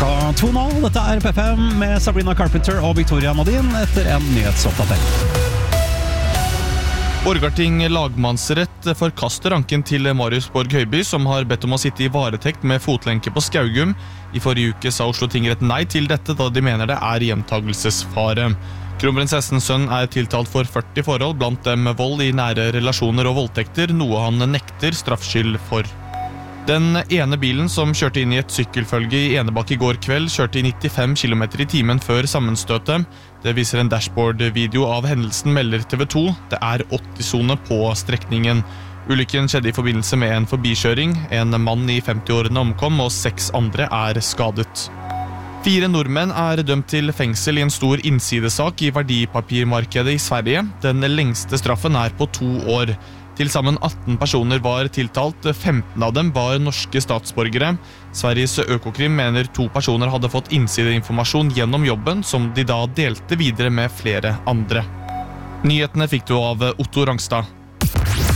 Klokka 2:00, dette P5 med Sabrina Carpenter og Victoria Modin etter en nyhetsoppdatering. Borgarting lagmannsrett forkaster anken til Marius Borg Høiby, som har bedt om å sitte i varetekt med fotlenke på Skaugum. I forrige uke sa Oslo tingrett nei til dette, da de mener det gjentagelsesfare. Kronprinsessens sønn tiltalt for 40 forhold, blant dem vold i nære relasjoner og voldtekter, noe han nekter straffskyld for. Den ene bilen som kjørte inn i et sykkelfølge i Enebakk i går kveld, kjørte i 95 km i timen før sammenstøtet. Det viser en dashboard-video av hendelsen, melder TV 2. Det 80-sone på strekningen. Ulykken skjedde i forbindelse med en forbikjøring. En mann i 50-årene omkom, og 6 andre skadet. 4 nordmenn dømt til fengsel i en stor innsidesak i verdipapirmarkedet i Sverige. Den lengste straffen på 2 år. Til sammen 18 personer var tiltalt, 15 av dem var norske statsborgere. Sveriges Økokrim mener 2 personer hadde fått innsideinformasjon gjennom jobben, som de da delte videre med flere andre. Nyhetene fikk du av Otto Rangstad.